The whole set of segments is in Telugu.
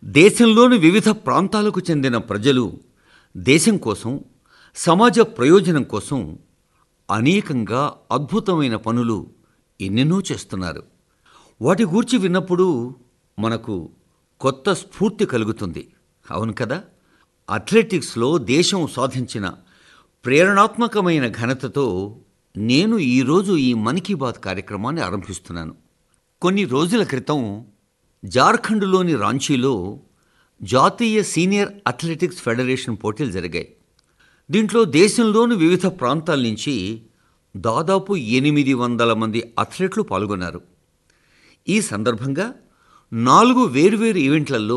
దేశంలోని వివిధ ప్రాంతాలకు చెందిన ప్రజలు దేశం కోసం, సమాజ ప్రయోజనం కోసం అనేకంగా అద్భుతమైన పనులు ఎన్నెన్నో చేస్తున్నారు. వాటి గూర్చి విన్నప్పుడు మనకు కొత్త స్ఫూర్తి కలుగుతుంది. అవును కదా? అథ్లెటిక్స్లో దేశం సాధించిన ప్రేరణాత్మకమైన ఘనతతో నేను ఈరోజు ఈ మన్ కీ బాత్ కార్యక్రమాన్ని ఆరంభిస్తున్నాను. కొన్ని రోజుల క్రితం జార్ఖండ్లోని రాంచీలో జాతీయ సీనియర్ అథ్లెటిక్స్ ఫెడరేషన్ పోటీలు జరిగాయి. దీంట్లో దేశంలోని వివిధ ప్రాంతాల నుంచి దాదాపు 800 మంది అథ్లెట్లు పాల్గొన్నారు. ఈ సందర్భంగా 4 వేర్వేరు ఈవెంట్లలో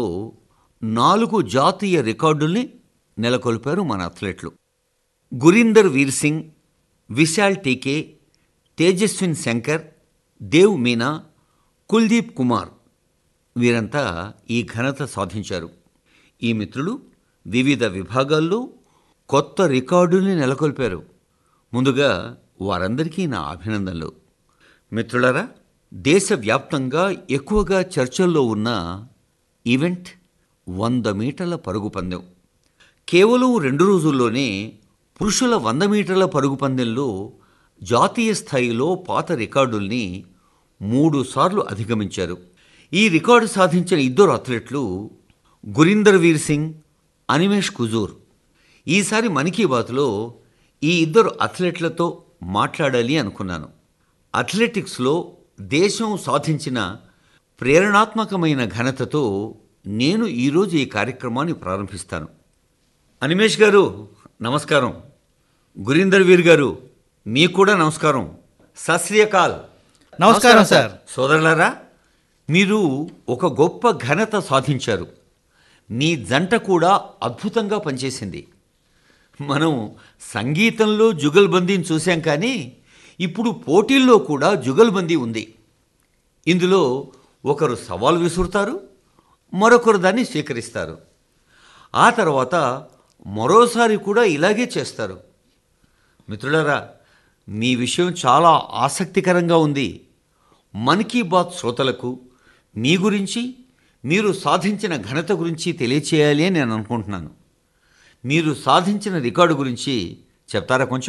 4 జాతీయ రికార్డుల్ని నెలకొల్పారు మన అథ్లెట్లు. గురీందర్ వీర్ సింగ్, విశాల్ టీకే, తేజస్విన్ శంకర్, దేవ్ మీనా, కుల్దీప్ కుమార్ వీరంతా ఈ ఘనత సాధించారు. ఈ మిత్రులు వివిధ విభాగాల్లో కొత్త రికార్డుల్ని నెలకొల్పారు. ముందుగా వారందరికీ నా అభినందనలు. మిత్రులారా, దేశవ్యాప్తంగా ఎక్కువగా చర్చల్లో ఉన్న ఈవెంట్ 100 మీటర్ల పరుగు పందెం. కేవలం 2 రోజుల్లోనే పురుషుల 100 మీటర్ల పరుగు పందెంలో జాతీయ స్థాయిలో పాత రికార్డుల్ని 3 సార్లు అధిగమించారు. ఈ రికార్డు సాధించిన 2 అథ్లెట్లు గురీందర్ వీర్ సింగ్, అనిమేష్ కుజూర్. ఈసారి మన్ కీ బాత్లో ఈ 2 అథ్లెట్లతో మాట్లాడాలి అనుకున్నాను. అథ్లెటిక్స్లో దేశం సాధించిన ప్రేరణాత్మకమైన ఘనతతో నేను ఈరోజు ఈ కార్యక్రమాన్ని ప్రారంభిస్తాను. అనిమేష్ గారు నమస్కారం. గురీందర్ వీర్ గారు మీకు కూడా నమస్కారం. సత్ శ్రీ అకాల్. నమస్కారం సార్. సోదరులారా, మీరు ఒక గొప్ప ఘనత సాధించారు. మీ జంట కూడా అద్భుతంగా పనిచేసింది. మనం సంగీతంలో జుగల్బందీని చూశాం, కానీ ఇప్పుడు పోటీల్లో కూడా జుగల్బందీ ఉంది. ఇందులో ఒకరు సవాల్ విసురుతారు, మరొకరు దాన్ని స్వీకరిస్తారు. ఆ తర్వాత మరోసారి కూడా ఇలాగే చేస్తారు. మిత్రులారా, మీ విషయం చాలా ఆసక్తికరంగా ఉంది. మన్ కీ బాత్ శ్రోతలకు మీ గురించి, మీరు సాధించిన ఘనత గురించి తెలియచేయాలి అని నేను అనుకుంటున్నాను. మీరు సాధించిన రికార్డు గురించి చెప్తారా కొంచెం?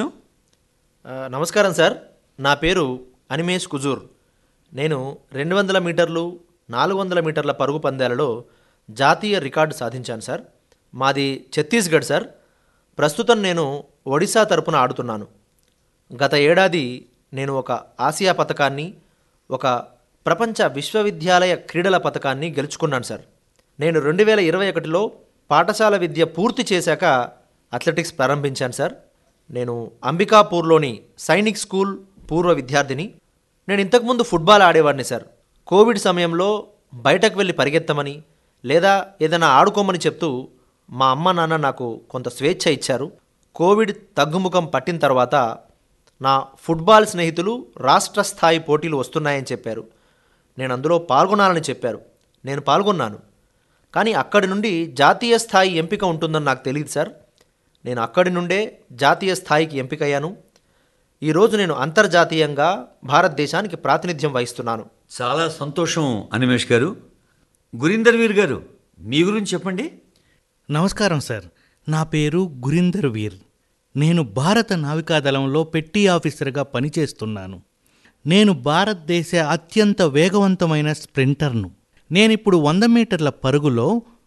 నమస్కారం సార్. నా పేరు అనిమేష్ కుజూర్. నేను 200 మీటర్లు, 400 మీటర్ల పరుగు పందాలలో జాతీయ రికార్డు సాధించాను సార్. మాది ఛత్తీస్గఢ్ సార్. ప్రస్తుతం నేను ఒడిశా తరపున ఆడుతున్నాను. గత ఏడాది నేను ఒక ఆసియా పథకాన్ని, ఒక ప్రపంచ విశ్వవిద్యాలయ క్రీడల పథకాన్ని గెలుచుకున్నాను సార్. నేను 2021లో పాఠశాల విద్య పూర్తి చేశాక అథ్లెటిక్స్ ప్రారంభించాను సార్. నేను అంబికాపూర్లోని సైనిక్ స్కూల్ పూర్వ విద్యార్థిని. నేను ఇంతకుముందు ఫుట్బాల్ ఆడేవాడిని సార్. కోవిడ్ సమయంలో బయటకు వెళ్ళి పరిగెత్తమని లేదా ఏదైనా ఆడుకోమని చెప్తూ మా అమ్మ నాన్న నాకు కొంత స్వేచ్ఛ ఇచ్చారు. కోవిడ్ తగ్గుముఖం పట్టిన తర్వాత నా ఫుట్బాల్ స్నేహితులు రాష్ట్ర స్థాయి పోటీలు వస్తున్నాయని చెప్పారు. నేను అందులో పాల్గొనాలని చెప్పారు. నేను పాల్గొన్నాను. కానీ అక్కడి నుండి జాతీయ స్థాయి ఎంపిక ఉంటుందని నాకు తెలియదు సార్. నేను అక్కడి నుండే జాతీయ స్థాయికి ఎంపికయ్యాను. ఈరోజు నేను అంతర్జాతీయంగా భారతదేశానికి ప్రాతినిధ్యం వహిస్తున్నాను. చాలా సంతోషం అనిమేష్ గారు. గురీందర్ వీర్ గారు, మీ గురించి చెప్పండి. నమస్కారం సార్. నా పేరు గురీందర్ వీర్. నేను భారత నావికాదళంలో పెట్టి ఆఫీసర్గా పనిచేస్తున్నాను. నేను భారతదేశ అత్యంత వేగవంతమైన స్ప్రింటర్ను. నేనిప్పుడు 100 మీటర్ల పరుగులో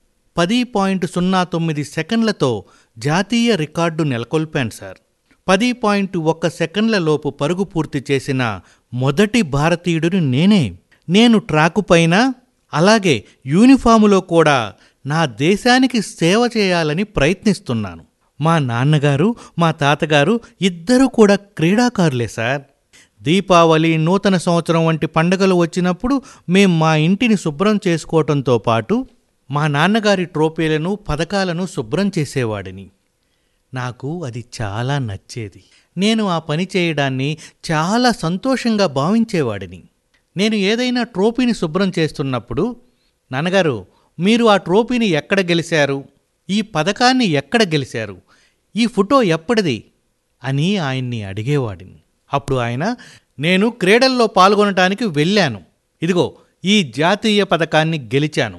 10.09 సెకండ్లతో జాతీయ రికార్డు నెలకొల్పాను సార్. 10.1 సెకండ్ల లోపు పరుగు పూర్తి చేసిన మొదటి భారతీయుడిని నేనే. నేను ట్రాకు పైన, అలాగే యూనిఫాములో కూడా నా దేశానికి సేవ చేయాలని ప్రయత్నిస్తున్నాను. మా నాన్నగారు, మా తాతగారు ఇద్దరూ కూడా క్రీడాకారులే సార్. దీపావళి, నూతన సంవత్సరం వంటి పండుగలు వచ్చినప్పుడు మేం మా ఇంటిని శుభ్రం చేసుకోవటంతో పాటు మా నాన్నగారి ట్రోఫీలను, పథకాలను శుభ్రం చేసేవాడిని. నాకు అది చాలా నచ్చేది. నేను ఆ పని చేయడాన్ని చాలా సంతోషంగా భావించేవాడిని. నేను ఏదైనా ట్రోఫీని శుభ్రం చేస్తున్నప్పుడు, నాన్నగారు మీరు ఆ ట్రోఫీని ఎక్కడ గెలిచారు, ఈ పథకాన్ని ఎక్కడ గెలిచారు, ఈ ఫోటో ఎప్పటిది అని ఆయన్ని అడిగేవాడిని. అప్పుడు ఆయన, నేను క్రీడల్లో పాల్గొనటానికి వెళ్ళాను, ఇదిగో ఈ జాతీయ పథకాన్ని గెలిచాను,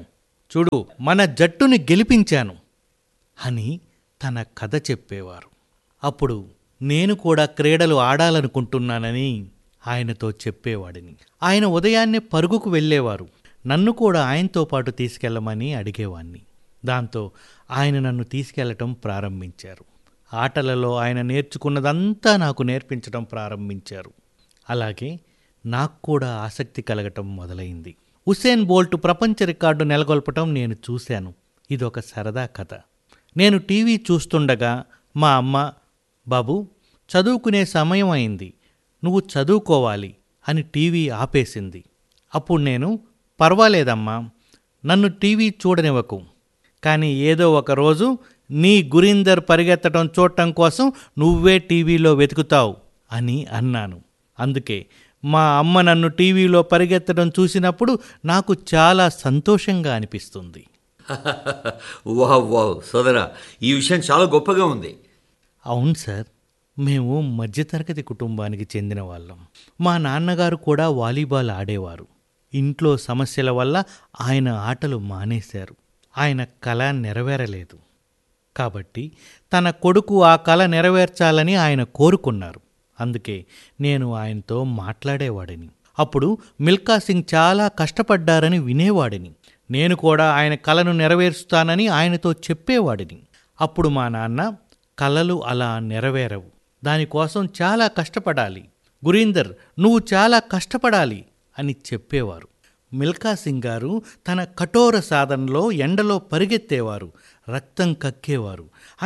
చూడు మన జట్టుని గెలిపించాను అని తన కథ చెప్పేవారు. అప్పుడు నేను కూడా క్రీడలు ఆడాలనుకుంటున్నానని ఆయనతో చెప్పేవాడిని. ఆయన ఉదయాన్నే పరుగుకు వెళ్ళేవారు. నన్ను కూడా ఆయనతో పాటు తీసుకెళ్ళమని అడిగేవాణ్ణి. దాంతో ఆయన నన్ను తీసుకెళ్లటం ప్రారంభించారు. ఆటలలో ఆయన నేర్చుకున్నదంతా నాకు నేర్పించడం ప్రారంభించారు. అలాగే నాకు కూడా ఆసక్తి కలగటం మొదలైంది. ఉసేన్ బోల్ట్ ప్రపంచ రికార్డు నెలకొల్పటం నేను చూశాను. ఇదొక సరదా కథ. నేను టీవీ చూస్తుండగా మా అమ్మ, బాబు చదువుకునే సమయం అయింది, నువ్వు చదువుకోవాలి అని టీవీ ఆపేసింది. అప్పుడు నేను, పర్వాలేదమ్మా, నన్ను టీవీ చూడనివ్వకు, కానీ ఏదో ఒకరోజు నీ గురీందర్ పరిగెత్తడం చూడటం కోసం నువ్వే టీవీలో వెతుకుతావు అని అన్నాను. అందుకే మా అమ్మ నన్ను టీవీలో పరిగెత్తడం చూసినప్పుడు నాకు చాలా సంతోషంగా అనిపిస్తుంది. వావ్ వావ్ సోదరా, ఈ విషయం చాలా గొప్పగా ఉంది. అవును సార్, మేము మధ్యతరగతి కుటుంబానికి చెందిన వాళ్ళం. మా నాన్నగారు కూడా వాలీబాల్ ఆడేవారు. ఇంట్లో సమస్యల వల్ల ఆయన ఆటలు మానేశారు. ఆయన కల నెరవేరలేదు. కాబట్టి తన కొడుకు ఆ కల నెరవేర్చాలని ఆయన కోరుకున్నారు. అందుకే నేను ఆయనతో మాట్లాడేవాడిని. అప్పుడు మిల్కా సింగ్ చాలా కష్టపడ్డారని వినేవాడిని. నేను కూడా ఆయన కలను నెరవేరుస్తానని ఆయనతో చెప్పేవాడిని. అప్పుడు మా నాన్న, కలలు అలా నెరవేరవు, దానికోసం చాలా కష్టపడాలి, గురీందర్ నువ్వు చాలా కష్టపడాలి అని చెప్పేవారు. మిల్కా సింగ్ గారు తన కఠోర సాధనలో ఎండలో పరిగెత్తేవారు, రక్తం కక్కేవారు.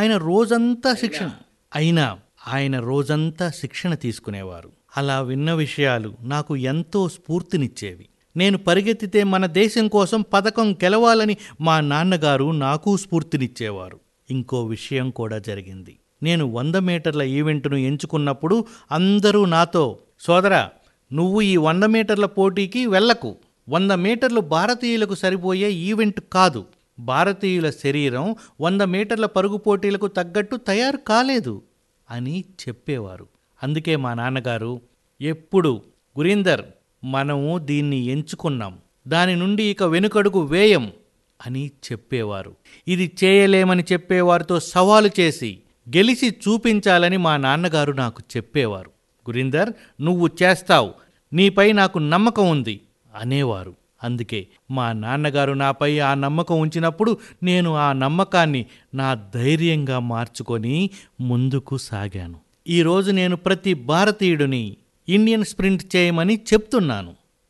ఆయన రోజంతా శిక్షణ తీసుకునేవారు. అలా విన్న విషయాలు నాకు ఎంతో స్ఫూర్తినిచ్చేవి. నేను పరిగెత్తితే మన దేశం కోసం పథకం గెలవాలని మా నాన్నగారు నాకు స్ఫూర్తినిచ్చేవారు. ఇంకో విషయం కూడా జరిగింది. నేను 100 మీటర్ల ఈవెంట్ను ఎంచుకున్నప్పుడు అందరూ నాతో, సోదరా నువ్వు ఈ 100 మీటర్ల పోటీకి వెళ్ళకు, 100 మీటర్లు భారతీయులకు సరిపోయే ఈవెంట్ కాదు, భారతీయుల శరీరం 100 మీటర్ల పరుగు పోటీలకు తగ్గట్టు తయారు కాలేదు అని చెప్పేవారు. అందుకే మా నాన్నగారు ఎప్పుడు, గురీందర్ మనము దీన్ని ఎంచుకున్నాం, దాని నుండి ఇక వెనుకడుగు వేయం అని చెప్పేవారు. ఇది చేయలేమని చెప్పేవారితో సవాలు చేసి గెలిచి చూపించాలని మా నాన్నగారు నాకు చెప్పేవారు. గురీందర్ నువ్వు చేస్తావు, నీపై నాకు నమ్మకం ఉంది అనేవారు. అందుకే మా నాన్నగారు నాపై ఆ నమ్మకం ఉంచినప్పుడు నేను ఆ నమ్మకాన్ని నా ధైర్యంగా మార్చుకొని ముందుకు సాగాను. ఈరోజు నేను ప్రతి భారతీయుడిని ఇండియన్ స్ప్రింట్ చేయమని చెప్తున్నాను.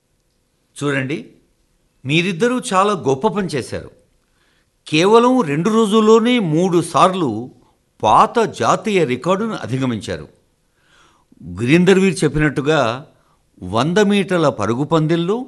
చూడండి, మీరిద్దరూ చాలా గొప్ప పని చేశారు. కేవలం 2 రోజుల్లోనే 3 సార్లు పాత జాతీయ రికార్డును అధిగమించారు. గురీందర్ వీర్ చెప్పినట్టుగా 100 మీటర్ల పరుగు పందెంలో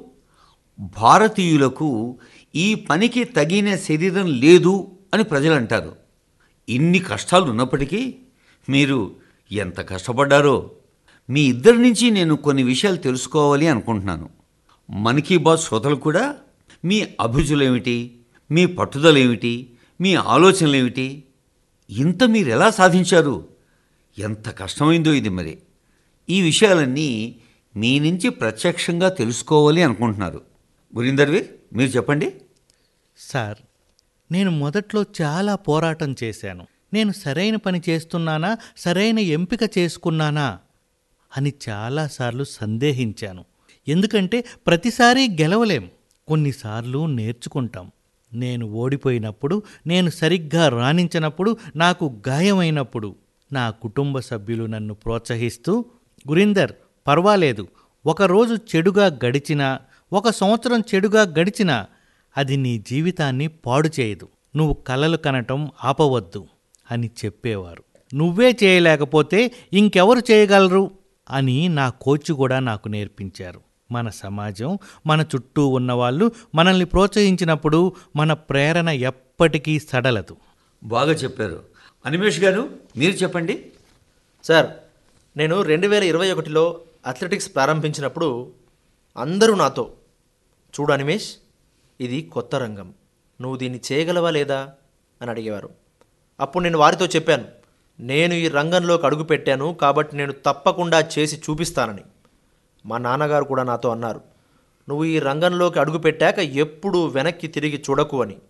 భారతీయులకు ఈ పనికి తగిన శరీరం లేదు అని ప్రజలు అంటారు. ఇన్ని కష్టాలు ఉన్నప్పటికీ మీరు ఎంత కష్టపడ్డారో. మీ ఇద్దరి నుంచి నేను కొన్ని విషయాలు తెలుసుకోవాలి అనుకుంటున్నాను. మన్ కీ బాత్ శ్రోతలు కూడా మీ అభిరుచులేమిటి, మీ పట్టుదలేమిటి, మీ ఆలోచనలేమిటి, ఇంత మీరు ఎలా సాధించారు, ఎంత కష్టమైందో ఇది. మరి ఈ విషయాలన్నీ మీ నుంచి ప్రత్యక్షంగా తెలుసుకోవాలి అనుకుంటున్నారు. గురీందర్ వీర్ మీరు చెప్పండి. సార్, నేను మొదట్లో చాలా పోరాటం చేశాను. నేను సరైన పని చేస్తున్నానా, సరైన ఎంపిక చేసుకున్నానా అని చాలాసార్లు సందేహించాను. ఎందుకంటే ప్రతిసారి గెలవలేం, కొన్నిసార్లు నేర్చుకుంటాం. నేను ఓడిపోయినప్పుడు, నేను సరిగ్గా రాణించినప్పుడు, నాకు గాయమైనప్పుడు నా కుటుంబ సభ్యులు నన్ను ప్రోత్సహిస్తూ, గురీందర్ పర్వాలేదు, ఒకరోజు చెడుగా గడిచినా, 1 సంవత్సరం చెడుగా గడిచినా అది నీ జీవితాన్ని పాడు చేయదు, నువ్వు కలలు కనటం ఆపవద్దు అని చెప్పేవారు. నువ్వే చేయలేకపోతే ఇంకెవరు చేయగలరు అని నా కోచ్ కూడా నాకు నేర్పించారు. మన సమాజం, మన చుట్టూ ఉన్నవాళ్ళు మనల్ని ప్రోత్సహించినప్పుడు మన ప్రేరణ ఎప్పటికీ సడలదు. బాగా చెప్పారు. అనిమేష్ గారు మీరు చెప్పండి. సార్, నేను 2021లో అథ్లెటిక్స్ ప్రారంభించినప్పుడు అందరూ నాతో, చూడు అనిమేష్, ఇది కొత్త రంగం, నువ్వు దీన్ని చేయగలవా లేదా అని అడిగేవారు. అప్పుడు నేను వారితో చెప్పాను, నేను ఈ రంగంలోకి అడుగు పెట్టాను కాబట్టి నేను తప్పకుండా చేసి చూపిస్తానని. మా నాన్నగారు కూడా నాతో అన్నారు, నువ్వు ఈ రంగంలోకి అడుగు పెట్టాక ఎప్పుడూ వెనక్కి తిరిగి చూడకు అని.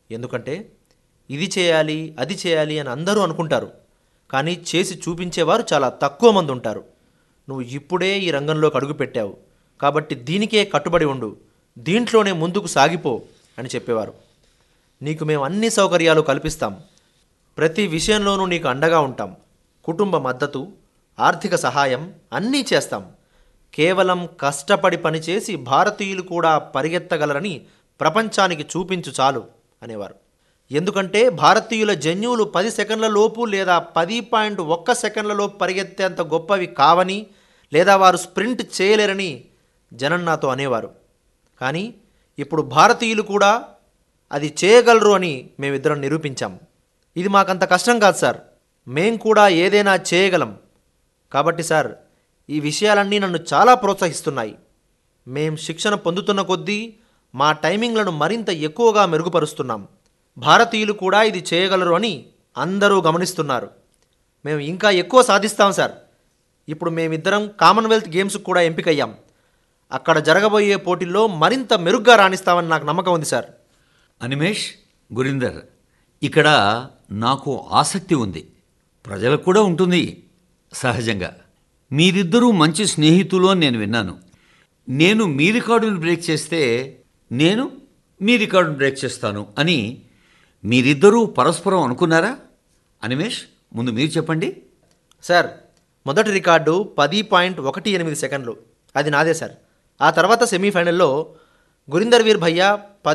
ఎందుకంటే ఇది చేయాలి అది చేయాలి అని అందరూ అనుకుంటారు, కానీ చేసి చూపించేవారు చాలా తక్కువ మంది ఉంటారు. నువ్వు ఇప్పుడే ఈ రంగంలోకి అడుగుపెట్టావు, కాబట్టి దీనికే కట్టుబడి ఉండు, దీంట్లోనే ముందుకు సాగిపో అని చెప్పేవారు. నీకు మేము అన్ని సౌకర్యాలు కల్పిస్తాం, ప్రతి విషయంలోనూ నీకు అండగా ఉంటాం, కుటుంబ మద్దతు, ఆర్థిక సహాయం అన్నీ చేస్తాం. కేవలం కష్టపడి పనిచేసి భారతీయులు కూడా పరిగెత్తగలరని ప్రపంచానికి చూపించు చాలు అనేవారు. ఎందుకంటే భారతీయుల జన్యువులు 10 సెకండ్ల లోపు లేదా 10.1 సెకండ్ల లోపు పరిగెత్తేంత గొప్పవి కావని, లేదా వారు స్ప్రింట్ చేయలేరని జనం నాతో అనేవారు. కానీ ఇప్పుడు భారతీయులు కూడా అది చేయగలరు అని మేమిద్దరం నిరూపించాం. ఇది మాకంత కష్టం కాదు సార్, మేం కూడా ఏదైనా చేయగలం. కాబట్టి సార్, ఈ విషయాలన్నీ నన్ను చాలా ప్రోత్సహిస్తున్నాయి. మేం శిక్షణ పొందుతున్న కొద్దీ మా టైమింగ్లను మరింత ఎక్కువగా మెరుగుపరుస్తున్నాం. భారతీయులు కూడా ఇది చేయగలరు అని అందరూ గమనిస్తున్నారు. మేము ఇంకా ఎక్కువ సాధిస్తాం సార్. ఇప్పుడు మేమిద్దరం కామన్వెల్త్ గేమ్స్కి కూడా ఎంపికయ్యాం. అక్కడ జరగబోయే పోటీల్లో మరింత మెరుగ్గా రాణిస్తామని నాకు నమ్మకం ఉంది సార్. అనిమేష్, గురీందర్, ఇక్కడ నాకు ఆసక్తి ఉంది, ప్రజలకు కూడా ఉంటుంది సహజంగా. మీరిద్దరూ మంచి స్నేహితులు అని నేను విన్నాను. నేను మీ రికార్డును బ్రేక్ చేస్తే నేను మీ రికార్డును బ్రేక్ చేస్తాను అని మీరిద్దరూ పరస్పరం అనుకున్నారా? అనిమేష్, ముందు మీరు చెప్పండి. సార్, మొదటి రికార్డు 10.18 సెకండ్లు, అది నాదే సార్. ఆ తర్వాత సెమీఫైనల్లో గురీందర్ వీర్ భయ్యా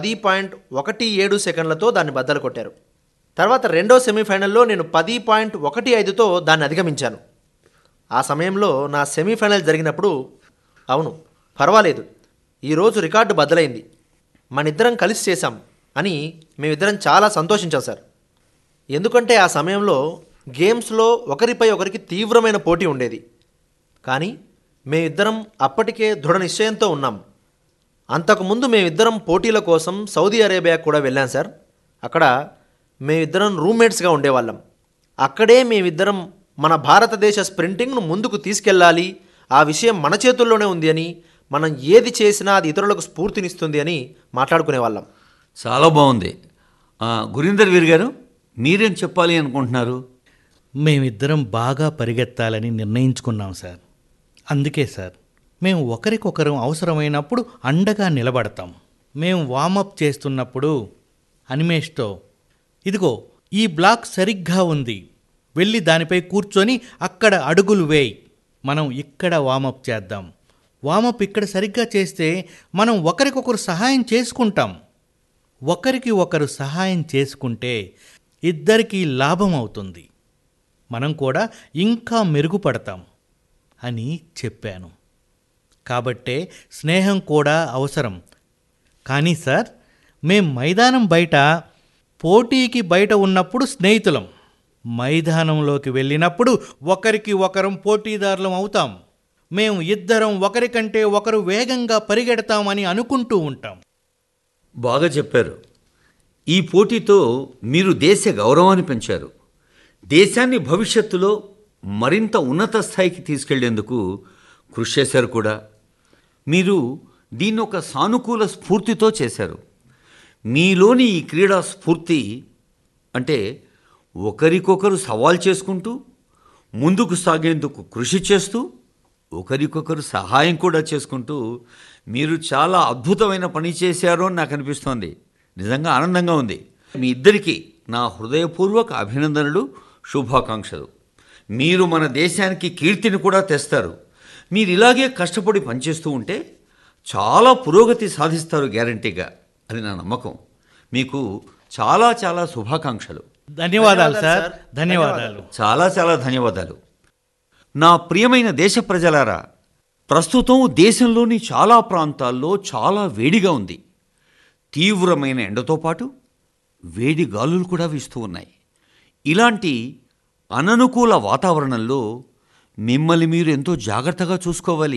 10.17 సెకండ్లతో దాన్ని బద్దలు కొట్టారు. తర్వాత రెండో సెమీఫైనల్లో నేను 10.15తో దాన్ని అధిగమించాను. ఆ సమయంలో నా సెమీఫైనల్ జరిగినప్పుడు, అవును పర్వాలేదు, ఈరోజు రికార్డు బద్దలైంది, మనిద్దరం కలిసి చేశాం అని మేమిద్దరం చాలా సంతోషించాం సార్. ఎందుకంటే ఆ సమయంలో గేమ్స్లో ఒకరిపై ఒకరికి తీవ్రమైన పోటీ ఉండేది. కానీ మేమిద్దరం అప్పటికే దృఢ నిశ్చయంతో ఉన్నాం. అంతకుముందు మేమిద్దరం పోటీల కోసం సౌదీ అరేబియా కూడా వెళ్ళాం సార్. అక్కడ మేమిద్దరం రూమ్మేట్స్గా ఉండేవాళ్ళం. అక్కడే మేమిద్దరం మన భారతదేశ స్ప్రింటింగ్ను ముందుకు తీసుకెళ్ళాలి, ఆ విషయం మన చేతుల్లోనే ఉంది అని, మనం ఏది చేసినా అది ఇతరులకు స్ఫూర్తినిస్తుంది అని మాట్లాడుకునేవాళ్ళం. చాలా బాగుంది. గురీందర్ వీర్ గారు, మీరేం చెప్పాలి అనుకుంటున్నారు? మేమిద్దరం బాగా పరిగెత్తాలని నిర్ణయించుకున్నాం సార్. అందుకే సార్, మేము ఒకరికొకరం అవసరమైనప్పుడు అండగా నిలబడతాం. మేము వామప్ చేస్తున్నప్పుడు అనిమేష్తో, ఇదిగో ఈ బ్లాక్ సరిగ్గా ఉంది, వెళ్ళి దానిపై కూర్చొని అక్కడ అడుగులు వేయి, మనం ఇక్కడ వామప్ చేద్దాం, వామప్ ఇక్కడ సరిగ్గా చేస్తే మనం ఒకరికొకరు సహాయం చేసుకుంటాం, ఒకరికి ఒకరు సహాయం చేసుకుంటే ఇద్దరికీ లాభం అవుతుంది, మనం కూడా ఇంకా మెరుగుపడతాం అని చెప్పాను. కాబట్టే స్నేహం కూడా అవసరం. కానీ సార్, మేం మైదానం బయట, పోటీకి బయట ఉన్నప్పుడు స్నేహితులం, మైదానంలోకి వెళ్ళినప్పుడు ఒకరికి ఒకరం పోటీదారులం అవుతాం. మేము ఇద్దరం ఒకరికంటే ఒకరు వేగంగా పరిగెడతామని అనుకుంటూ ఉంటాం. బాగా చెప్పారు. ఈ పోటీతో మీరు దేశ గౌరవాన్ని పెంచారు, దేశాన్ని భవిష్యత్తులో మరింత ఉన్నత స్థాయికి తీసుకెళ్లేందుకు కృషి చేశారు కూడా. మీరు దీన్ని ఒక సానుకూల స్ఫూర్తితో చేశారు. మీలోని ఈ క్రీడా స్ఫూర్తి అంటే ఒకరికొకరు సవాల్ చేసుకుంటూ ముందుకు సాగేందుకు కృషి చేస్తూ ఒకరికొకరు సహాయం కూడా చేసుకుంటూ మీరు చాలా అద్భుతమైన పని చేశారు అని నాకు అనిపిస్తోంది. నిజంగా ఆనందంగా ఉంది. మీ ఇద్దరికీ నా హృదయపూర్వక అభినందనలు, శుభాకాంక్షలు. మీరు మన దేశానికి కీర్తిని కూడా తెస్తారు. మీరు ఇలాగే కష్టపడి పనిచేస్తూ ఉంటే చాలా పురోగతి సాధిస్తారు గ్యారంటీగా, అది నా నమ్మకం. మీకు చాలా చాలా శుభాకాంక్షలు. ధన్యవాదాలు సార్. ధన్యవాదాలు. చాలా చాలా ధన్యవాదాలు. నా ప్రియమైన దేశ ప్రజలారా, ప్రస్తుతం దేశంలోని చాలా ప్రాంతాల్లో చాలా వేడిగా ఉంది. తీవ్రమైన ఎండతో పాటు వేడి గాలులు కూడా వీస్తూ ఉన్నాయి. ఇలాంటి అననుకూల వాతావరణంలో మిమ్మల్ని మీరు ఎంతో జాగ్రత్తగా చూసుకోవాలి.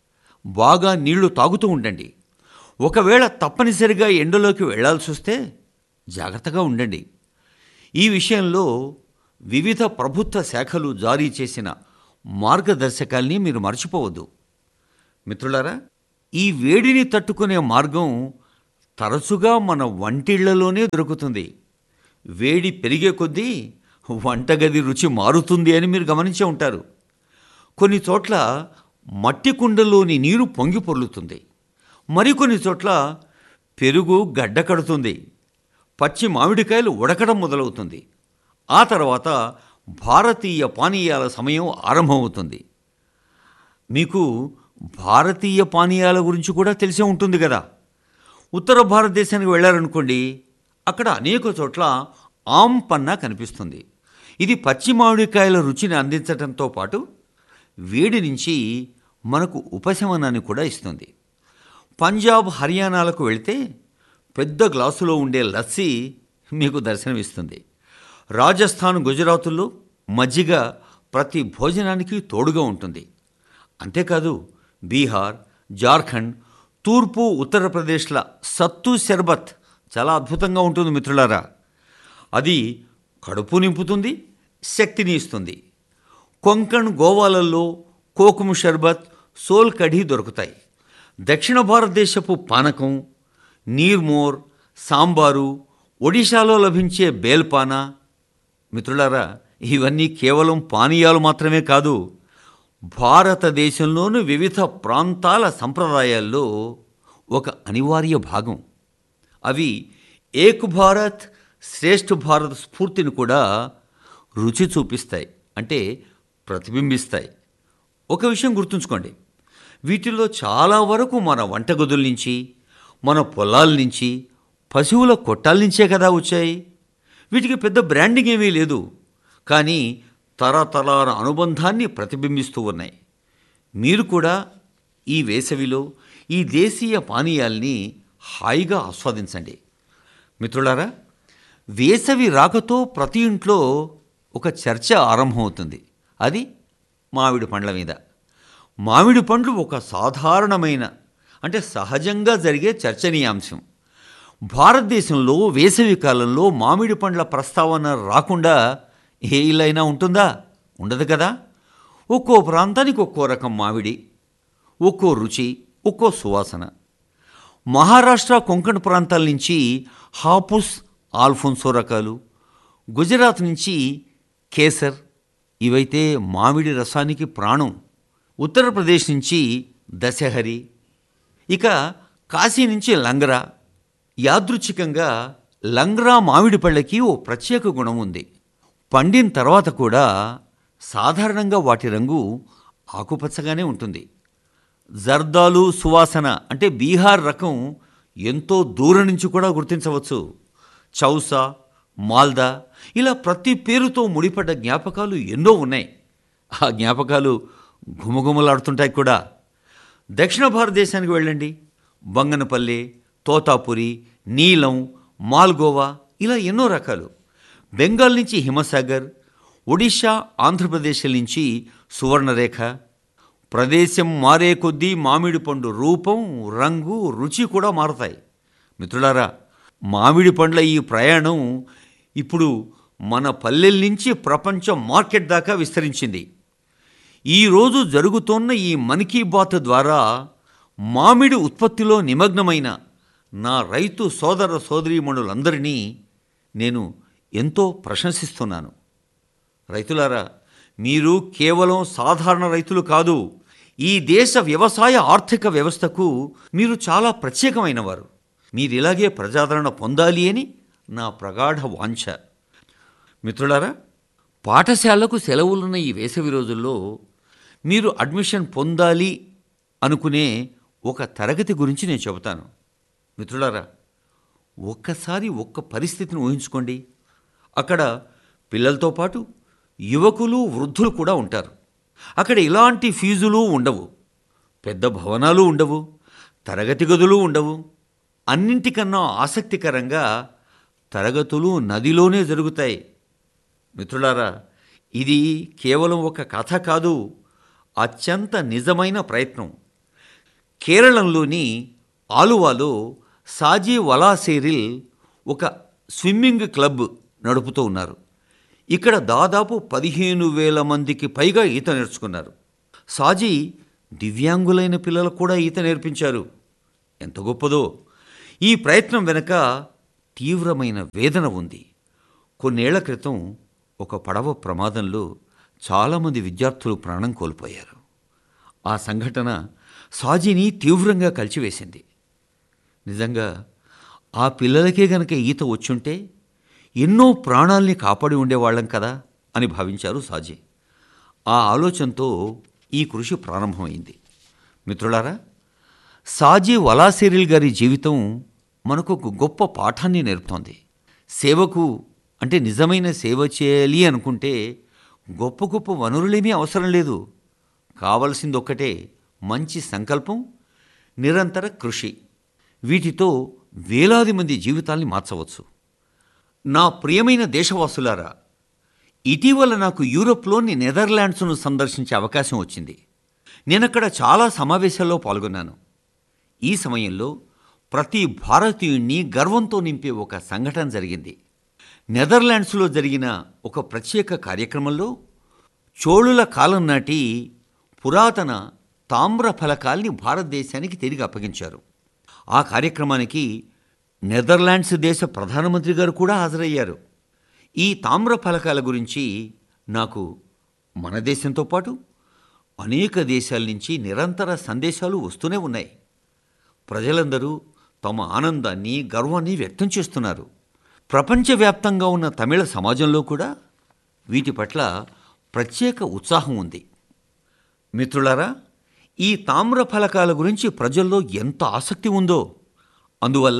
బాగా నీళ్లు తాగుతూ ఉండండి. ఒకవేళ తప్పనిసరిగా ఎండలోకి వెళ్లాల్సి వస్తే జాగ్రత్తగా ఉండండి. ఈ విషయంలో వివిధ ప్రభుత్వ శాఖలు జారీ చేసిన మార్గదర్శకాల్ని మీరు మర్చిపోవద్దు. మిత్రులారా, ఈ వేడిని తట్టుకునే మార్గం తరచుగా మన వంటిళ్లలోనే దొరుకుతుంది. వేడి పెరిగే కొద్దీ వంటగది రుచి మారుతుంది అని మీరు గమనించే ఉంటారు. కొన్ని చోట్ల మట్టి కుండలోని నీరు పొంగి పొర్లుతుంది. మరికొన్ని చోట్ల పెరుగు గడ్డ కడుతుంది. పచ్చి మామిడికాయలు ఉడకడం మొదలవుతుంది. ఆ తర్వాత భారతీయ పానీయాల సమయం ఆరంభమవుతుంది. మీకు భారతీయ పానీయాల గురించి కూడా తెలిసే ఉంటుంది కదా. ఉత్తర భారతదేశానికి వెళ్ళారనుకోండి, అక్కడ అనేక చోట్ల ఆమ్ పన్నా కనిపిస్తుంది. ఇది పచ్చి మామిడికాయల రుచిని అందించడంతో పాటు వేడి నుంచి మనకు ఉపశమనాన్ని కూడా ఇస్తుంది. పంజాబ్, హర్యానాలకు వెళితే పెద్ద గ్లాసులో ఉండే లస్సీ మీకు దర్శనమిస్తుంది. రాజస్థాన్, గుజరాతుల్లో మజ్జిగ ప్రతి భోజనానికి తోడుగా ఉంటుంది. అంతేకాదు బీహార్, జార్ఖండ్, తూర్పు ఉత్తరప్రదేశ్ల సత్తు షర్బత్ చాలా అద్భుతంగా ఉంటుంది మిత్రులారా. అది కడుపు నింపుతుంది, శక్తిని ఇస్తుంది. కొంకణ్, గోవాలలో కోకుము షర్బత్, సోల్ కఢీ దొరుకుతాయి. దక్షిణ భారతదేశపు పానకం, నీర్మోర్, సాంబారు, ఒడిశాలో లభించే బేల్పానా. మిత్రులారా, ఇవన్నీ కేవలం పానీయాలు మాత్రమే కాదు, భారతదేశంలోని వివిధ ప్రాంతాల సంప్రదాయాల్లో ఒక అనివార్య భాగం. అవి ఏక్ భారత్ శ్రేష్ఠ భారత్ స్ఫూర్తిని కూడా రుచి చూపిస్తాయి, అంటే ప్రతిబింబిస్తాయి. ఒక విషయం గుర్తుంచుకోండి, వీటిలో చాలా వరకు మన వంటగదుల నుంచి, మన పొలాల నుంచి, పశువుల కొట్టాల నుంచే కదా వచ్చాయి. వీటికి పెద్ద బ్రాండింగ్ ఏమీ లేదు, కానీ తరతరాల అనుబంధాన్ని ప్రతిబింబిస్తూ ఉన్నాయి. మీరు కూడా ఈ వేసవిలో ఈ దేశీయ పానీయాల్ని హాయిగా ఆస్వాదించండి. మిత్రులారా, వేసవి రాకతో ప్రతి ఇంట్లో ఒక చర్చ ఆరంభమవుతుంది. అది మామిడి పండ్ల మీద. మామిడి పండ్లు ఒక సాధారణమైన, అంటే సహజంగా జరిగే చర్చనీయాంశం. భారతదేశంలో వేసవి కాలంలో మామిడి పండ్ల ప్రస్తావన రాకుండా ఏ ఇల్లైనా ఉంటుందా? ఉండదు కదా. ఒక్కో ప్రాంతానికి ఒక్కో రకం మామిడి, ఒక్కో రుచి, ఒక్కో సువాసన. మహారాష్ట్ర, కొంకణ్ ప్రాంతాల నుంచి హాపుస్, ఆల్ఫోన్సో రకాలు, గుజరాత్ నుంచి కేసర్, ఇవైతే మామిడి రసానికి ప్రాణం. ఉత్తరప్రదేశ్ నుంచి దశహరి, ఇక కాశీ నుంచి లంగ్రా. యాదృచ్ఛికంగా లంగ్రా మామిడి పళ్ళకి ఓ ప్రత్యేక గుణం ఉంది. పండిన తర్వాత కూడా సాధారణంగా వాటి రంగు ఆకుపచ్చగానే ఉంటుంది. జర్దాలు సువాసన అంటే బీహార్ రకం ఎంతో దూరం నుంచి కూడా గుర్తించవచ్చు. చౌసా, మాల్దా, ఇలా ప్రతి పేరుతో ముడిపడ్డ జ్ఞాపకాలు ఎన్నో ఉన్నాయి. ఆ జ్ఞాపకాలు ఘుమఘుమలాడుతుంటాయి కూడా. దక్షిణ భారతదేశానికి వెళ్ళండి, బంగనపల్లి, తోతాపురి, నీలం, మాల్గోవా, ఇలా ఎన్నో రకాలు. బెంగాల్ నుంచి హిమసాగర్, ఒడిషా, ఆంధ్రప్రదేశ్ నుంచి సువర్ణరేఖ. ప్రదేశం మారే కొద్దీ మామిడి పండు రూపం, రంగు, రుచి కూడా మారుతాయి. మిత్రులారా, మామిడి పండ్ల ఈ ప్రయాణం ఇప్పుడు మన పల్లెల నుంచి ప్రపంచ మార్కెట్ దాకా విస్తరించింది. ఈరోజు జరుగుతోన్న ఈ మన్ కీ బాత్ ద్వారా మామిడి ఉత్పత్తిలో నిమగ్నమైన నా రైతు సోదర సోదరీమణులందరినీ నేను ఎంతో ప్రశంసిస్తున్నాను. రైతులారా, మీరు కేవలం సాధారణ రైతులు కాదు, ఈ దేశ వ్యవసాయ ఆర్థిక వ్యవస్థకు మీరు చాలా ప్రత్యేకమైన వారు. మీరిలాగే ప్రజాదరణ పొందాలి అని నా ప్రగాఢ వాంఛ. మిత్రులారా, పాఠశాలకు సెలవులున్న ఈ వేసవి రోజుల్లో మీరు అడ్మిషన్ పొందాలి అనుకునే ఒక తరగతి గురించి నేను చెబుతాను. మిత్రులారా, ఒక్కసారి ఒక్క పరిస్థితిని ఊహించుకోండి. అక్కడ పిల్లలతో పాటు యువకులు, వృద్ధులు కూడా ఉంటారు. అక్కడ ఇలాంటి ఫీజులు ఉండవు, పెద్ద భవనాలు ఉండవు, తరగతి గదులు ఉండవు. అన్నింటికన్నా ఆసక్తికరంగా తరగతులు నదిలోనే జరుగుతాయి. మిత్రులారా, ఇది కేవలం ఒక కథ కాదు, అత్యంత నిజమైన ప్రయత్నం. కేరళంలోని ఆలువాలో సాజీ వలాసేరిల్ ఒక స్విమ్మింగ్ క్లబ్ నడుపుతూ ఉన్నారు. ఇక్కడ దాదాపు 15,000 మందికి పైగా ఈత నేర్చుకున్నారు. సాజీ దివ్యాంగులైన పిల్లలకు కూడా ఈత నేర్పించారు. ఎంత గొప్పదో! ఈ ప్రయత్నం వెనుక తీవ్రమైన వేదన ఉంది. కొన్నేళ్ల క్రితం ఒక పడవ ప్రమాదంలో చాలామంది విద్యార్థులు ప్రాణం కోల్పోయారు. ఆ సంఘటన సాజీని తీవ్రంగా కలిచివేసింది. నిజంగా ఆ పిల్లలకే గనక ఈత వచ్చుంటే ఎన్నో ప్రాణాల్ని కాపాడి ఉండేవాళ్ళం కదా అని భావించారు సాజీ. ఆ ఆలోచనతో ఈ కృషి ప్రారంభమైంది. మిత్రులారా, సాజీ వలాసిరిల్ గారి జీవితం మనకు ఒక గొప్ప పాఠాన్ని నేర్పుతోంది. సేవకు అంటే నిజమైన సేవ చేయాలి అనుకుంటే గొప్ప గొప్ప వనరులేమీ అవసరం లేదు. కావలసింది ఒక్కటే, మంచి సంకల్పం, నిరంతర కృషి. వీటితో వేలాది మంది జీవితాల్ని మార్చవచ్చు. నా ప్రియమైన దేశవాసులారా, ఇటీవల నాకు యూరోప్లోని నెదర్లాండ్స్ను సందర్శించే అవకాశం వచ్చింది. నేనక్కడ చాలా సమావేశాల్లో పాల్గొన్నాను. ఈ సమయంలో ప్రతి భారతీయుణ్ణి గర్వంతో నింపే ఒక సంఘటన జరిగింది. నెదర్లాండ్స్లో జరిగిన ఒక ప్రత్యేక కార్యక్రమంలో చోళుల కాలం నాటి పురాతన తామ్ర ఫలకాల్ని భారతదేశానికి తిరిగి అప్పగించారు. ఆ కార్యక్రమానికి నెదర్లాండ్స్ దేశ ప్రధానమంత్రి గారు కూడా హాజరయ్యారు. ఈ తామ్ర ఫలకాల గురించి నాకు మన దేశంతో పాటు అనేక దేశాల నుంచి నిరంతర సందేశాలు వస్తూనే ఉన్నాయి. ప్రజలందరూ తమ ఆనందాన్ని, గర్వాన్ని వ్యక్తం చేస్తున్నారు. ప్రపంచవ్యాప్తంగా ఉన్న తమిళ సమాజంలో కూడా వీటి పట్ల ప్రత్యేక ఉత్సాహం ఉంది. మిత్రులారా, ఈ తామ్ర ఫలకాల గురించి ప్రజల్లో ఎంత ఆసక్తి ఉందో, అందువల్ల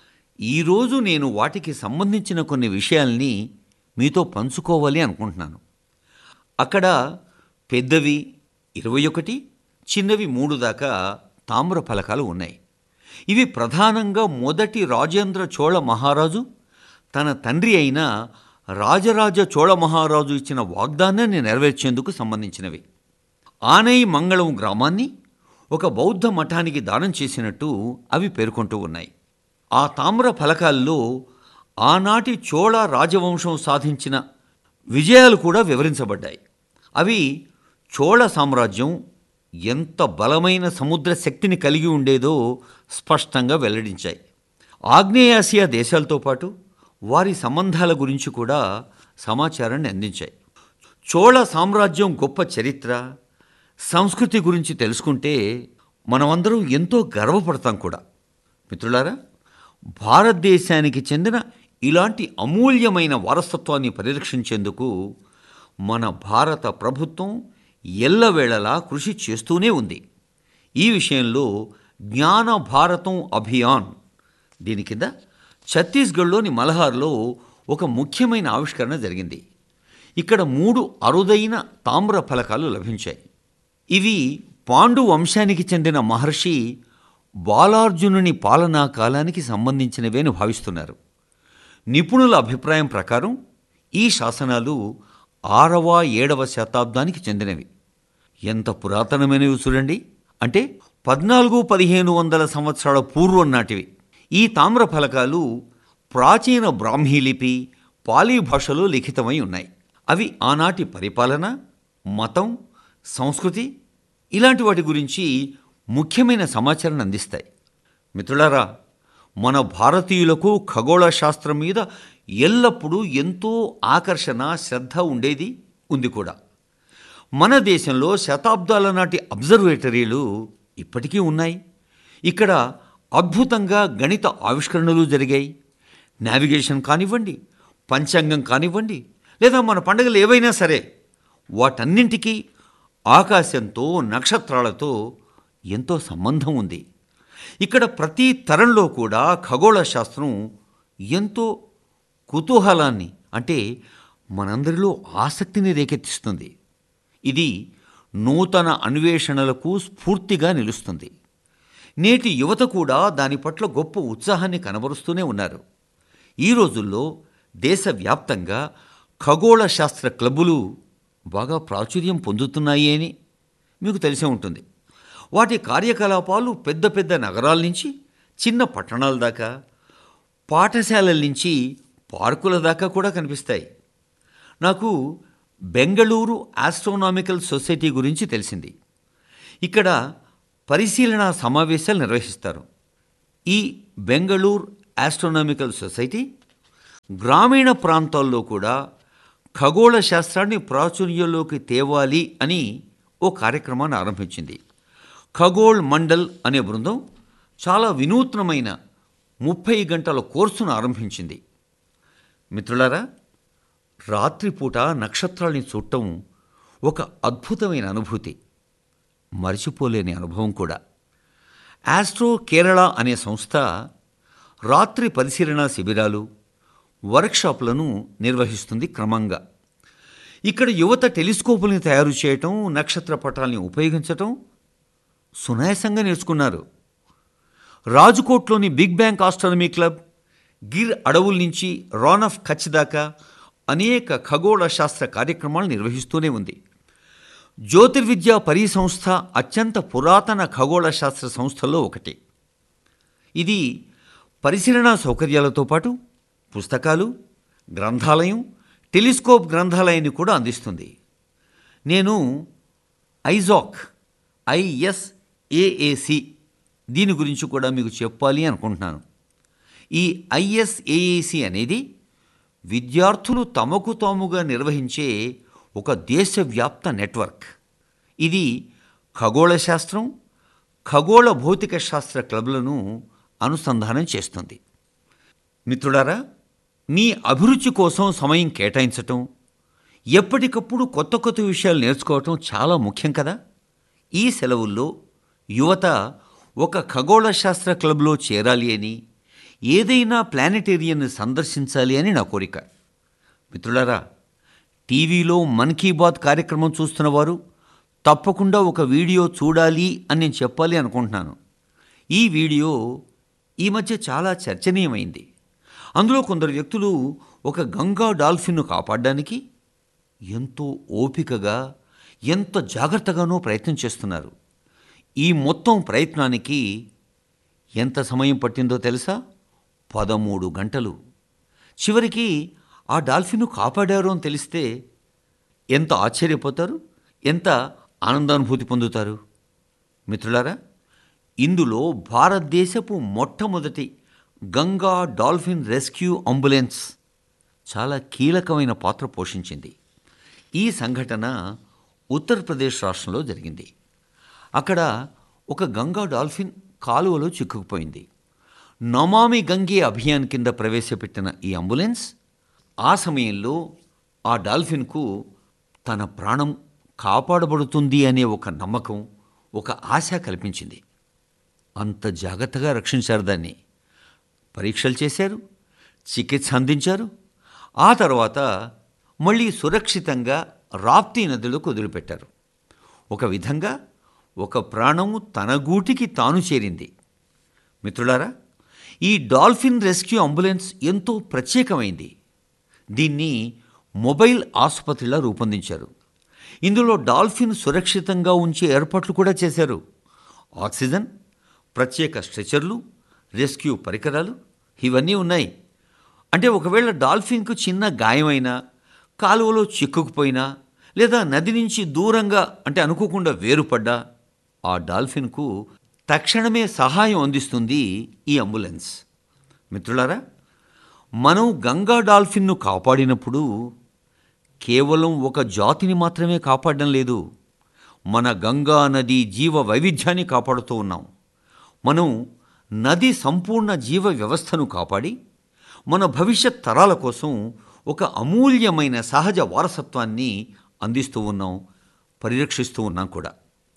ఈరోజు నేను వాటికి సంబంధించిన కొన్ని విషయాల్ని మీతో పంచుకోవాలి అనుకుంటున్నాను. అక్కడ పెద్దవి 21, చిన్నవి 3 దాకా తామ్ర ఫలకాలు ఉన్నాయి. ఇవి ప్రధానంగా మొదటి రాజేంద్ర చోళ మహారాజు తన తండ్రి అయిన రాజరాజ చోళ మహారాజు ఇచ్చిన వాగ్దానాన్ని నెరవేర్చేందుకు సంబంధించినవి. ఆనై మంగళం గ్రామాన్ని ఒక బౌద్ధ మఠానికి దానం చేసినట్టు అవి పేర్కొంటూ ఉన్నాయి. ఆ తామ్ర ఫలకాల్లో ఆనాటి చోళ రాజవంశం సాధించిన విజయాలు కూడా వివరించబడ్డాయి. అవి చోళ సామ్రాజ్యం ఎంత బలమైన సముద్ర శక్తిని కలిగి ఉండేదో స్పష్టంగా వెల్లడించాయి. ఆగ్నేయాసియా దేశాలతో పాటు వారి సంబంధాల గురించి కూడా సమాచారాన్ని అందించాయి. చోళ సామ్రాజ్యం గొప్ప చరిత్ర, సంస్కృతి గురించి తెలుసుకుంటే మనమందరం ఎంతో గర్వపడతాం కూడా. మిత్రులారా, భారతదేశానికి చెందిన ఇలాంటి అమూల్యమైన వారసత్వాన్ని పరిరక్షించేందుకు మన భారత ప్రభుత్వం ఎల్లవేళలా కృషి చేస్తూనే ఉంది. ఈ విషయంలో జ్ఞాన భారతం అభియాన్, దీని కింద ఛత్తీస్గఢ్లోని మల్హార్లో ఒక ముఖ్యమైన ఆవిష్కరణ జరిగింది. ఇక్కడ 3 అరుదైన తామ్ర ఫలకాలు లభించాయి. ఇవి పాండు వంశానికి చెందిన మహర్షి బాలార్జునుని పాలనా కాలానికి సంబంధించినవేని భావిస్తున్నారు. నిపుణుల అభిప్రాయం ప్రకారం ఈ శాసనాలు 6వ, 7వ శతాబ్దానికి చెందినవి. ఎంత పురాతనమైనవి చూడండి. అంటే 1400-1500 సంవత్సరాల పూర్వం నాటివి. ఈ తామ్ర ఫలకాలు ప్రాచీన బ్రాహ్మీ లిపి, పాలీ భాషలో లిఖితమై ఉన్నాయి. అవి ఆనాటి పరిపాలన, మతం, సంస్కృతి ఇలాంటి వాటి గురించి ముఖ్యమైన సమాచారాన్ని అందిస్తాయి. మిత్రులారా, మన భారతీయులకు ఖగోళ శాస్త్రం మీద ఎల్లప్పుడూ ఎంతో ఆకర్షణ, శ్రద్ధ ఉండేది, ఉంది కూడా. మన దేశంలో శతాబ్దాల నాటి అబ్జర్వేటరీలు ఇప్పటికీ ఉన్నాయి. ఇక్కడ అద్భుతంగా గణిత ఆవిష్కరణలు జరిగాయి. నావిగేషన్ కానివ్వండి, పంచాంగం కానివ్వండి, లేదా మన పండుగలు ఏవైనా సరే, వాటన్నింటికీ ఆకాశంతో, నక్షత్రాలతో ఎంతో సంబంధం ఉంది. ఇక్కడ ప్రతి తరంలో కూడా ఖగోళ శాస్త్రం ఎంతో కుతూహలాన్ని, అంటే మనందరిలో ఆసక్తిని రేకెత్తిస్తుంది. ఇది నూతన అన్వేషణలకు స్ఫూర్తిగా నిలుస్తుంది. నేటి యువత కూడా దాని పట్ల గొప్ప ఉత్సాహాన్ని కనబరుస్తూనే ఉన్నారు. ఈ రోజుల్లో దేశవ్యాప్తంగా ఖగోళ శాస్త్ర క్లబ్బులు బాగా ప్రాచుర్యం పొందుతున్నాయి అని మీకు తెలిసే ఉంటుంది. వాటి కార్యకలాపాలు పెద్ద పెద్ద నగరాల నుంచి చిన్న పట్టణాల దాకా, పాఠశాలల నుంచి పార్కుల దాకా కూడా కనిపిస్తాయి. నాకు బెంగళూరు ఆస్ట్రోనామికల్ సొసైటీ గురించి తెలిసింది. ఇక్కడ పరిశీలన సమావేశాలు నిర్వహిస్తారు. ఈ బెంగళూరు ఆస్ట్రోనామికల్ సొసైటీ గ్రామీణ ప్రాంతాల్లో కూడా ఖగోళ శాస్త్రాన్ని ప్రాచుర్యంలోకి తేవాలి అని ఓ కార్యక్రమాన్ని ఆరంభించింది. ఖగోళ్ మండల్ అనే బృందం చాలా వినూత్నమైన 30 గంటల కోర్సును ఆరంభించింది. మిత్రులారా, రాత్రిపూట నక్షత్రాల్ని చూడటం ఒక అద్భుతమైన అనుభూతి, మరిచిపోలేని అనుభవం కూడా. ఆస్ట్రో కేరళ అనే సంస్థ రాత్రి పరిశీలన శిబిరాలు, వర్క్షాప్లను నిర్వహిస్తుంది క్రమంగా. ఇక్కడ యువత టెలిస్కోపుల్ని తయారు చేయటం, నక్షత్ర పటాల్ని ఉపయోగించటం సునాయాసంగా నేర్చుకున్నారు. రాజ్కోట్లోని big bang astronomy club, Gir అడవుల నుంచి రాన్ ఆఫ్ కచ్ దాకా అనేక ఖగోళ శాస్త్ర కార్యక్రమాలు నిర్వహిస్తూనే ఉంది. జ్యోతిర్విద్యా పరిసంస్థ అత్యంత పురాతన ఖగోళ శాస్త్ర సంస్థల్లో ఒకటి. ఇది పరిశీలనా సౌకర్యాలతో పాటు పుస్తకాలు, గ్రంథాలయం, టెలిస్కోప్ గ్రంథాలయాన్ని కూడా అందిస్తుంది. నేను ISAAC దీని గురించి కూడా మీకు చెప్పాలి అనుకుంటున్నాను. ఈ ISAAC అనేది విద్యార్థులు తమకు తాముగా నిర్వహించే ఒక దేశవ్యాప్త నెట్వర్క్. ఇది ఖగోళ శాస్త్రం, ఖగోళ భౌతిక శాస్త్ర క్లబ్లను అనుసంధానం చేస్తుంది. మిత్రులారా, మీ అభిరుచి కోసం సమయం కేటాయించటం, ఎప్పటికప్పుడు కొత్త కొత్త విషయాలు నేర్చుకోవటం చాలా ముఖ్యం కదా. ఈ సెలవుల్లో యువత ఒక ఖగోళ శాస్త్ర క్లబ్లో చేరాలి అని, ఏదైనా ప్లానెటేరియంని సందర్శించాలి అని నా కోరిక. మిత్రులారా, టీవీలో మన్ కీ బాత్ కార్యక్రమం చూస్తున్నవారు తప్పకుండా ఒక వీడియో చూడాలి అని నేను చెప్పాలి అనుకుంటున్నాను. ఈ వీడియో ఈ మధ్య చాలా చర్చనీయమైంది. అందులో కొందరు వ్యక్తులు ఒక గంగా డాల్ఫిన్ను కాపాడడానికి ఎంతో ఓపికగా, ఎంత జాగ్రత్తగానో ప్రయత్నం చేస్తున్నారు. ఈ మొత్తం ప్రయత్నానికి ఎంత సమయం పట్టిందో తెలుసా? 13 గంటలు. చివరికి ఆ డాల్ఫిన్ను కాపాడారు అని తెలిస్తే ఎంత ఆశ్చర్యపోతారు, ఎంత ఆనందానుభూతి పొందుతారు. మిత్రులారా, ఇందులో భారతదేశపు మొట్టమొదటి గంగా డాల్ఫిన్ రెస్క్యూ అంబులెన్స్ చాలా కీలకమైన పాత్ర పోషించింది. ఈ సంఘటన ఉత్తరప్రదేశ్ రాష్ట్రంలో జరిగింది. అక్కడ ఒక గంగా డాల్ఫిన్ కాలువలో చిక్కుకుపోయింది. నమామి గంగే అభియాన్ కింద ప్రవేశపెట్టిన ఈ అంబులెన్స్ ఆ సమయంలో ఆ డాల్ఫిన్కు తన ప్రాణం కాపాడబడుతుంది అనే ఒక నమ్మకం, ఒక ఆశ కల్పించింది. అంత జాగ్రత్తగా రక్షించారు దాన్ని. పరీక్షలు చేశారు, చికిత్స అందించారు. ఆ తర్వాత మళ్ళీ సురక్షితంగా రాప్తీ నదిలోకి వదిలిపెట్టారు. ఒక విధంగా ఒక ప్రాణము తన గూటికి తాను చేరింది. మిత్రులారా, ఈ డాల్ఫిన్ రెస్క్యూ అంబులెన్స్ ఎంతో ప్రత్యేకమైంది. దీన్ని మొబైల్ ఆసుపత్రిలా రూపొందించారు. ఇందులో డాల్ఫిన్ సురక్షితంగా ఉంచే ఏర్పాట్లు కూడా చేశారు. ఆక్సిజన్, ప్రత్యేక స్ట్రెచర్లు, రెస్క్యూ పరికరాలు ఇవన్నీ ఉన్నాయి. అంటే ఒకవేళ డాల్ఫిన్కు చిన్న గాయమైనా, కాలువలో చిక్కుకుపోయినా, లేదా నది నుంచి దూరంగా అంటే అనుకోకుండా వేరుపడ్డా ఆ డాల్ఫిన్కు తక్షణమే సహాయం అందిస్తుంది ఈ అంబులెన్స్. మిత్రులారా, మనం గంగా డాల్ఫిన్ను కాపాడినప్పుడు కేవలం ఒక జాతిని మాత్రమే కాపాడడం లేదు, మన గంగా నది జీవ వైవిధ్యాన్ని కాపాడుతూ ఉన్నాం. మనం నది సంపూర్ణ జీవ వ్యవస్థను కాపాడి మన భవిష్యత్ తరాల కోసం ఒక అమూల్యమైన సహజ వారసత్వాన్ని అందిస్తూ ఉన్నాం, పరిరక్షిస్తూ ఉన్నాం కూడా.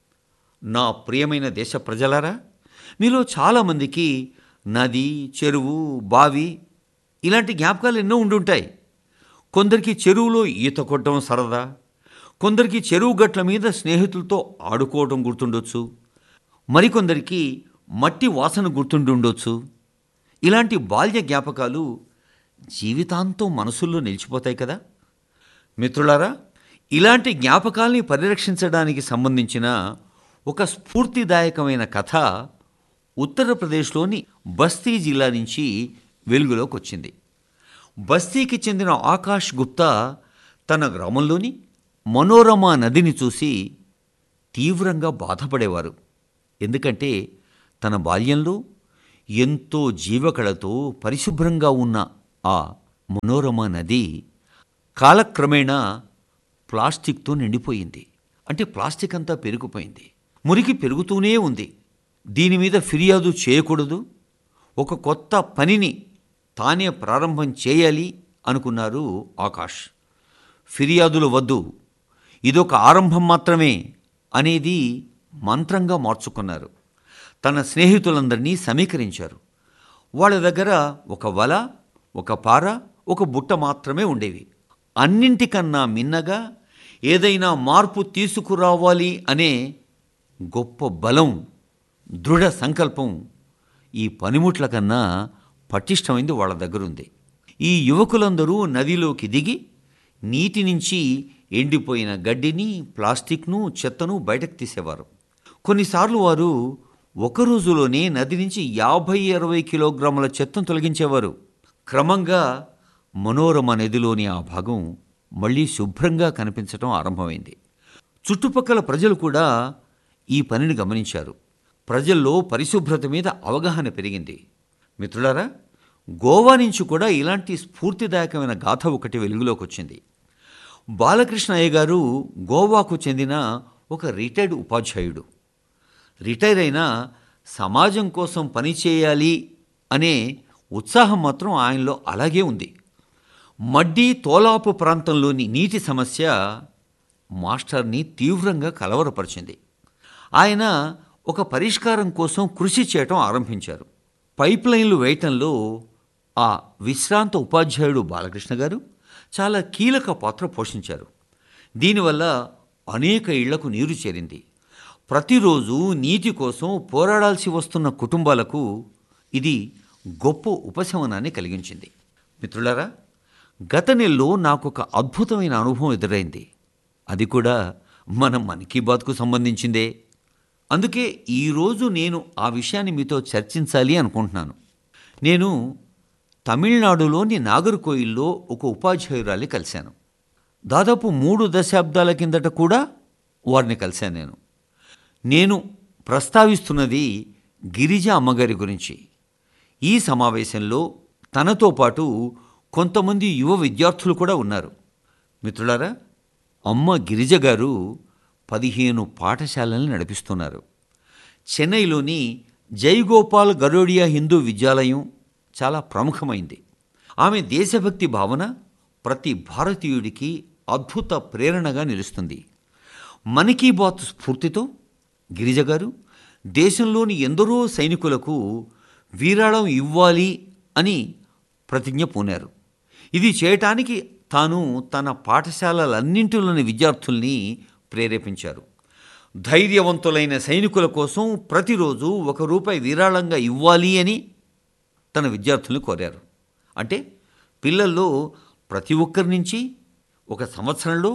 నా ప్రియమైన దేశ ప్రజలారా, మీలో చాలామందికి నది, చెరువు, బావి ఇలాంటి జ్ఞాపకాలు ఎన్నో ఉండుంటాయి. కొందరికి చెరువులో ఈత కొట్టడం సరదా, కొందరికి చెరువు గట్ల మీద స్నేహితులతో ఆడుకోవడం గుర్తుండొచ్చు, మరికొందరికి మట్టి వాసన గుర్తుండుండొచ్చు. ఇలాంటి బాల్య జ్ఞాపకాలు జీవితాంతం మనసుల్లో నిలిచిపోతాయి కదా. మిత్రులారా, ఇలాంటి జ్ఞాపకాల్ని పరిరక్షించడానికి సంబంధించిన ఒక స్ఫూర్తిదాయకమైన కథ ఉత్తరప్రదేశ్లోని బస్తీ జిల్లా నుంచి వెలుగులోకి వచ్చింది. బస్తీకి చెందిన ఆకాష్ గుప్తా తన గ్రామంలోని మనోరమ నదిని చూసి తీవ్రంగా బాధపడేవారు. ఎందుకంటే తన బాల్యంలో ఎంతో జీవకళతో పరిశుభ్రంగా ఉన్న ఆ మనోరమ నది కాలక్రమేణా ప్లాస్టిక్తో నిండిపోయింది. అంటే ప్లాస్టిక్ అంతా పెరిగిపోయింది, మురికి పెరుగుతూనే ఉంది. దీని మీద ఫిర్యాదు చేయకూడదు, ఒక కొత్త పనిని తానే ప్రారంభం చేయాలి అనుకున్నారు ఆకాష్. ఫిర్యాదులు వద్దు, ఇదొక ఆరంభం మాత్రమే అనేది మంత్రంగా మార్చుకున్నారు. తన స్నేహితులందరినీ సమీకరించారు. వాళ్ళ దగ్గర ఒక వల, ఒక పార, ఒక బుట్ట మాత్రమే ఉండేవి. అన్నింటికన్నా మిన్నగా ఏదైనా మార్పు తీసుకురావాలి అనే గొప్ప బలం, దృఢ సంకల్పం ఈ పనిముట్ల కన్నా పటిష్టమైంది వాళ్ళ దగ్గరుంది. ఈ యువకులందరూ నదిలోకి దిగి నీటి నుంచి ఎండిపోయిన గడ్డిని, ప్లాస్టిక్ను, చెత్తను బయటకు తీసేవారు. కొన్నిసార్లు వారు ఒక రోజులోనే నది నుంచి 50-60 కిలోగ్రాముల చెత్తను తొలగించేవారు. క్రమంగా మనోరమ నదిలోని ఆ భాగం మళ్ళీ శుభ్రంగా కనిపించడం ఆరంభమైంది. చుట్టుపక్కల ప్రజలు కూడా ఈ పనిని గమనించారు. ప్రజల్లో పరిశుభ్రత మీద అవగాహన పెరిగింది. మిత్రులారా, గోవా నుంచి కూడా ఇలాంటి స్ఫూర్తిదాయకమైన గాథ ఒకటి వెలుగులోకి వచ్చింది. బాలకృష్ణ అయ్య గారు గోవాకు చెందిన ఒక రిటైర్డ్ ఉపాధ్యాయుడు. రిటైర్ అయినా సమాజం కోసం పనిచేయాలి అనే ఉత్సాహం మాత్రం ఆయనలో అలాగే ఉంది. మడ్డి తోలాపు ప్రాంతంలోని నీటి సమస్య మాస్టర్ని తీవ్రంగా కలవరపరిచింది. ఆయన ఒక పరిష్కారం కోసం కృషి చేయటం ఆరంభించారు. పైప్ లైన్లు వేయటంలో ఆ విశ్రాంత ఉపాధ్యాయుడు బాలకృష్ణ గారు చాలా కీలక పాత్ర పోషించారు. దీనివల్ల అనేక ఇళ్లకు నీరు చేరింది. ప్రతిరోజు నీటి కోసం పోరాడాల్సి వస్తున్న కుటుంబాలకు ఇది గొప్ప ఉపశమనాన్ని కలిగించింది. మిత్రులారా, గత నెలలో నాకు ఒక అద్భుతమైన అనుభవం ఎదురైంది. అది కూడా మన మన్ కీ బాత్కు సంబంధించిందే. అందుకే ఈరోజు నేను ఆ విషయాన్ని మీతో చర్చించాలి అనుకుంటున్నాను. నేను తమిళనాడులోని నాగర్కోయిల్లో ఒక ఉపాధ్యాయురాలి కలిశాను. దాదాపు 3 దశాబ్దాల కిందట కూడా వారిని కలిశాను. నేను ప్రస్తావిస్తున్నది గిరిజ అమ్మగారి గురించి. ఈ సమావేశంలో తనతో పాటు కొంతమంది యువ విద్యార్థులు కూడా ఉన్నారు. మిత్రులారా, అమ్మ గిరిజ గారు 15 పాఠశాలలను నడిపిస్తున్నారు. చెన్నైలోని జైగోపాల్ గరోడియా హిందూ విద్యాలయం చాలా ప్రముఖమైంది. ఆమె దేశభక్తి భావన ప్రతి భారతీయుడికి అద్భుత ప్రేరణగా నిలుస్తుంది. మన్ కీ బాత్ స్ఫూర్తితో గిరిజ గారు దేశంలోని ఎందరో సైనికులకు వీరాళం ఇవ్వాలి అని ప్రతిజ్ఞ పూనారు. ఇది చేయటానికి తాను తన పాఠశాలలన్నింటిలోని విద్యార్థుల్ని ప్రేరేపించారు. ధైర్యవంతులైన సైనికుల కోసం ప్రతిరోజు ₹1 విరాళంగా ఇవ్వాలి అని తన విద్యార్థుల్ని కోరారు. అంటే పిల్లల్లో ప్రతి ఒక్కరి నుంచి ఒక సంవత్సరంలో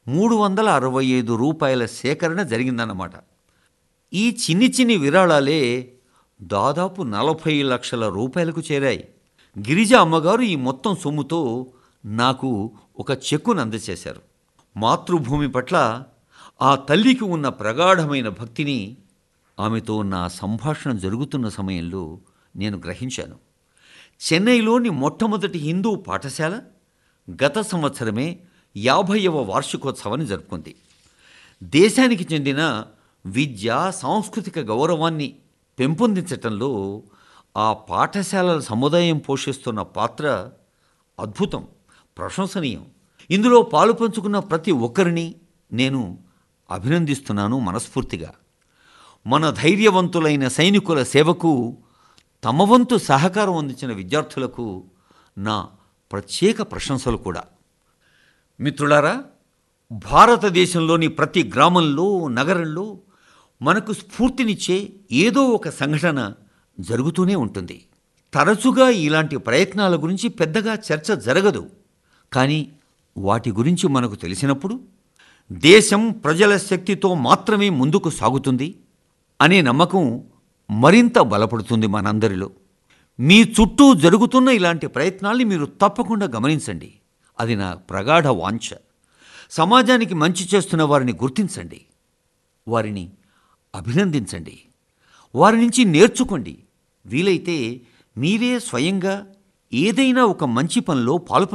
₹365 సేకరణ జరిగిందన్నమాట. ఈ చిన్ని విరాళాలే దాదాపు 40 లక్షల రూపాయలకు చేరాయి. గిరిజ అమ్మగారు ఈ మొత్తం సొమ్ముతో నాకు ఒక చెక్కును అందజేశారు. మాతృభూమి పట్ల ఆ తల్లికి ఉన్న ప్రగాఢమైన భక్తిని ఆమెతో నా సంభాషణ జరుగుతున్న సమయంలో నేను గ్రహించాను. చెన్నైలోని మొట్టమొదటి హిందూ పాఠశాల గత సంవత్సరమే 50వ వార్షికోత్సవాన్ని జరుపుకుంది. దేశానికి చెందిన విద్య, సాంస్కృతిక గౌరవాన్ని పెంపొందించటంలో ఆ పాఠశాలల సముదాయం పోషిస్తున్న పాత్ర అద్భుతం, ప్రశంసనీయం. ఇందులో పాలు పంచుకున్న ప్రతి ఒక్కరిని నేను అభినందిస్తున్నాను మనస్ఫూర్తిగా. మన ధైర్యవంతులైన సైనికుల సేవకు తమ వంతు సహకారం అందించిన విద్యార్థులకు నా ప్రత్యేక ప్రశంసలు కూడా. మిత్రులారా, భారతదేశంలోని ప్రతి గ్రామంలో, నగరంలో మనకు స్ఫూర్తినిచ్చే ఏదో ఒక సంఘటన జరుగుతూనే ఉంటుంది. తరచుగా ఇలాంటి ప్రయత్నాల గురించి పెద్దగా చర్చ జరగదు. కానీ వాటి గురించి మనకు తెలిసినప్పుడు దేశం ప్రజల శక్తితో మాత్రమే ముందుకు సాగుతుంది అనే నమ్మకం మరింత బలపడుతుంది మనందరిలో. మీ చుట్టూ జరుగుతున్న ఇలాంటి ప్రయత్నాల్ని మీరు తప్పకుండా గమనించండి. అది నా ప్రగాఢ వాంఛ. సమాజానికి మంచి చేస్తున్న వారిని గుర్తించండి, వారిని అభినందించండి, వారి నుంచి నేర్చుకోండి, వీలైతే మీరే స్వయంగా ఏదైనా ఒక మంచి పనిలో పాలు